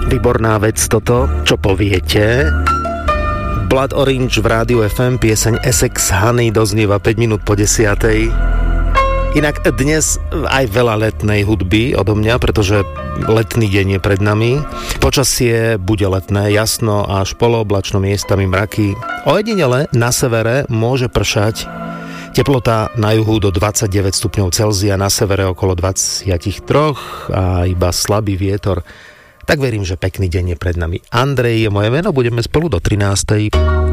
Výborná vec toto, čo poviete. Blood Orange v Rádiu FM, pieseň Essex Honey doznieva 5 minút po 10:00. Inak dnes aj veľa letnej hudby odo mňa, pretože letný deň je pred nami. Počasie bude letné, jasno až polooblačno, miestami mraky. Ojedinele na severe môže pršať. Teplota na juhu do 29 stupňov Celzia, na severe okolo 23 a iba slabý vietor. Tak verím, že pekný deň je pred nami. Andrej je moje meno, budeme spolu do 13:00.